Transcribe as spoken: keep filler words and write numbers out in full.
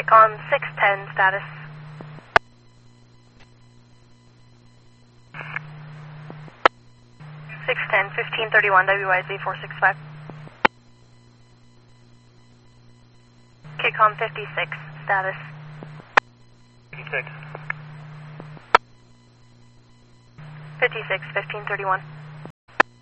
Kitcom six ten, status. six ten, fifteen thirty-one, W Y Z four six five. Kitcom fifty-six, status. fifty-six. fifty-six, fifteen thirty-one.